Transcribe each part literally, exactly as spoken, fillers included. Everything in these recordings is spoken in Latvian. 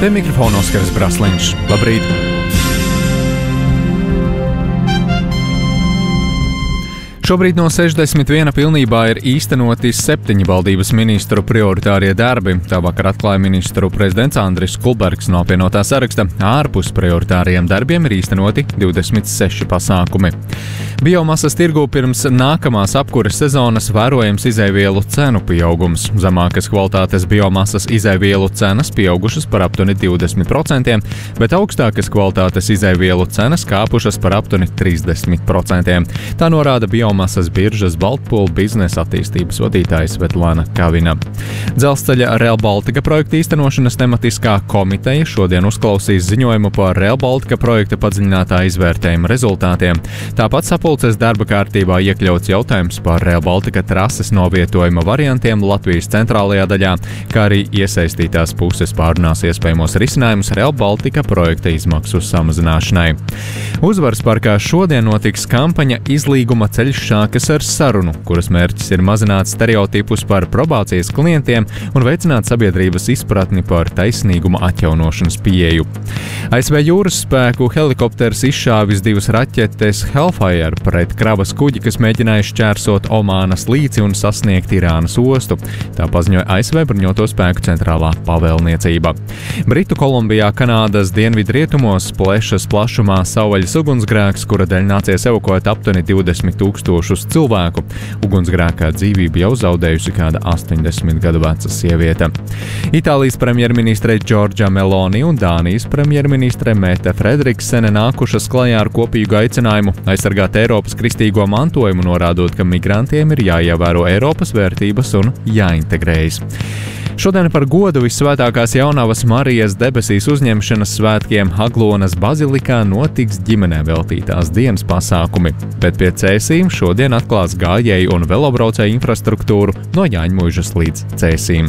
Pie mikrofona Oskars Brasliņš. Labrīt! Šobrīd no sešdesmit viena pilnībā ir īstenoti septiņi valdības ministru prioritārie darbi. Tā vakar atklāja ministru prezidents Andris Kulbergs no apvienotā saraksta. Ārpus prioritāriem darbiem ir īstenoti divdesmit seši pasākumi. Biomasas tirgū pirms nākamās apkures sezonas vērojams izēvielu cenu pieaugums. Zemākas kvalitātes biomasas izēvielu cenas pieaugušas par aptuveni divdesmit procentiem, bet augstākas kvalitātes izēvielu cenas kāpušas par aptuveni trīsdesmit procentiem. Tā norāda biomasas biržas Baltpool biznesa attīstības vadītājs Svetlana Kavina. Dzelzceļa Rail Baltica projekta īstenošanas tematiskā komiteja šodien uzklausīs ziņojumu par Rail Baltica projekta padziļinātā izvērtējuma rezultātiem. Tāpat sapulces darba kārtībā iekļauts jautājums par Rail Baltica trases novietojuma variantiem Latvijas centrālajā daļā, kā arī iesaistītās puses pārunās iespējamos risinājumus Rail Baltica projekta izmaksu samazināšanai. Uzvaras parkā šodien notiks kampaņa Izlīguma ceļš sākas ar sarunu, kuras mērķis ir mazināt stereotipus par probācijas klientiem un veicināt sabiedrības izpratni par taisnīguma atjaunošanas pieeju. A S V jūras spēku helikopters izšāvis divas raķetes Hellfire pret kravas kuģi, kas mēģināja šķērsot Omānas līci un sasniegt Irānas ostu. Tā paziņoja A S V bruņoto spēku centrālā pavēlniecība. Britu Kolumbijā, Kanādas dienvidrietumos plešas plašumā savvaļas ugunsgrēks, kura dēļ nācies evakuēt aptuveni divdesmit tūkstošus cilvēku. Ugunsgrēkā dzīvību jau zaudējusi kāda astoņdesmit gadu veca sieviete. Itālijas premjerministre Giorgia Meloni un Dānijas premjerministre Mette Fredriksene nākušas klajā ar kopīgu aicinājumu aizsargāt Eiropas kristīgo mantojumu, norādot, ka migrantiem ir jāievēro Eiropas vērtības un jāintegrējas. Šodien par godu Vissvētākās jaunavas Marijas debesīs uzņemšanas svētkiem Aglonas bazilikā notiks ģimenē veltītās dienas pasākumi, bet pie Cēsīm šodien atklās gājēju un velobraucēju infrastruktūru no Jāņmuižas līdz Cēsīm.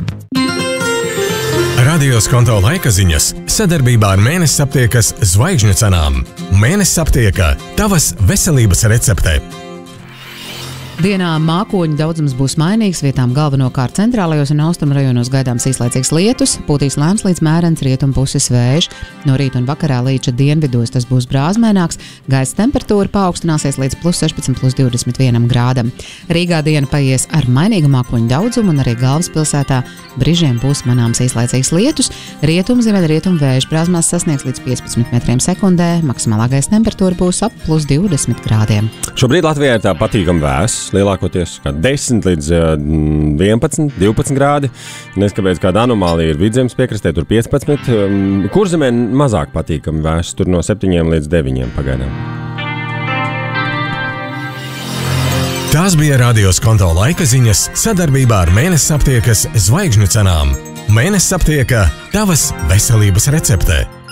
Radio Skonto laika ziņas sadarbībā ar Mēnesis aptiekas zvaigžņu cenām. Mēnesis aptieka – tavas veselības recepte. Dienā mākoņu daudzums būs mainīgs, vietām galvenokārt centrālajos un austrumu rajonos gaidāms īslaicīgs lietus, pūtīs lēns līdz mērens rietumu puses vējš. No rīta un vakarā līča dienvidos tas būs brāzmēnāks, gaisa temperatūra paaugstināsies līdz plus sešpadsmit, plus divdesmit vienam grādam. Rīgā diena paies ar mainīgu mākoņu daudzumu un arī galvaspilsētā brīžiem būs manāms īslaicīgs lietus, rietumu ziemeļ rietumu vējš brāzmās sasniegs līdz piecpadsmit metriem sekundē, maksimālā gaisa temperatūra būs ap plus divdesmit grādiem. Šobrīd Latvijā ir tā patīkam vēss. Lielākoties kā desmit līdz vienpadsmit, divpadsmit grādi. Neskapēc kāda anomālija ir Vidzemes piekrastē, tur piecpadsmit. Kurzemē mazāk patīkami vēsts, tur no septiņiem līdz deviņiem pagaidām. Tās bija Radio Skonto laika ziņas sadarbībā ar Mēnesis aptiekas zvaigžņu cenām. Mēnesis aptieka – tavas veselības recepte.